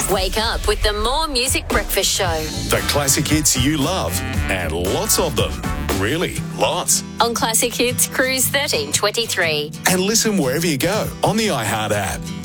Wake up with the More Music Breakfast Show. The classic hits you love, and lots of them. Really, lots. On Classic Hits Cruise 1323. And listen wherever you go on the iHeart app.